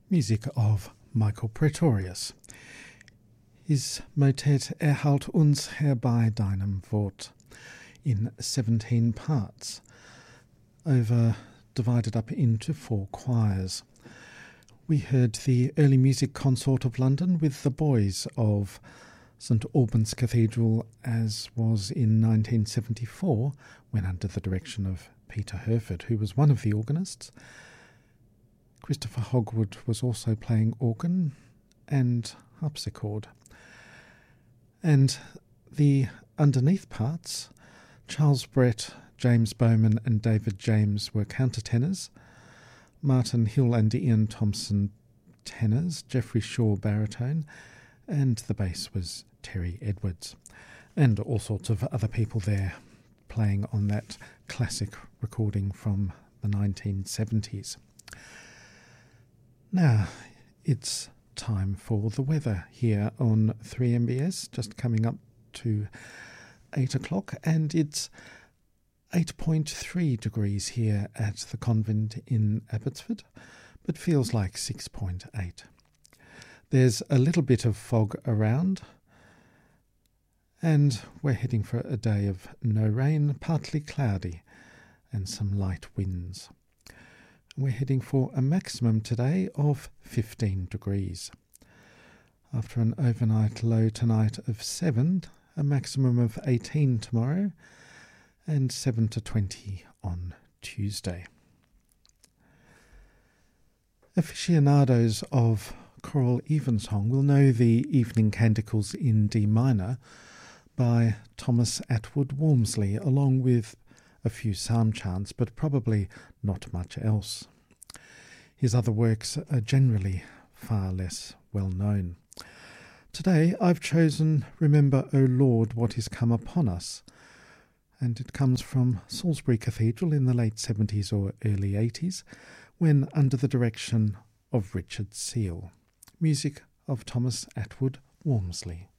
Music of Michael Praetorius. His motet Halt uns herbei deinem Wort in 17 parts, divided up into 4 choirs. We heard the Early Music Consort of London with the Boys of St Albans Cathedral, as was in 1974, when under the direction of Peter Herford, who was one of the organists. Christopher Hogwood was also playing organ and harpsichord. And the underneath parts, Charles Brett, James Bowman and David James were countertenors, Martin Hill and Ian Thompson tenors, Geoffrey Shaw baritone, and the bass was Terry Edwards, and all sorts of other people there playing on that classic recording from the 1970s. Now, it's time for the weather here on 3MBS, just coming up to 8 o'clock, and it's 8.3 degrees here at the convent in Abbotsford, but feels like 6.8. There's a little bit of fog around, and we're heading for a day of no rain, partly cloudy, and some light winds. We're heading for a maximum today of 15 degrees. After an overnight low tonight of 7, a maximum of 18 tomorrow, and 7 to 20 on Tuesday. Aficionados of choral evensong will know the Evening Canticles in D minor by Thomas Attwood Walmsley, along with a few psalm chants, but probably not much else. His other works are generally far less well known. Today I've chosen Remember, O Lord, What Is Come Upon Us, and it comes from Salisbury Cathedral in the late 70s or early 80s, when under the direction of Richard Seal. Music of Thomas Attwood Walmsley.